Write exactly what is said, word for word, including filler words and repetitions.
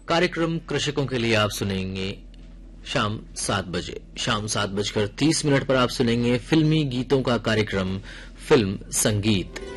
कार्यक्रम कृषकों के लिए आप सुनेंगे शाम सात बजे शाम सात बजकर तीस मिनट पर आप सुनेंगे फिल्मी गीतों का कार्यक्रम फिल्म संगीत।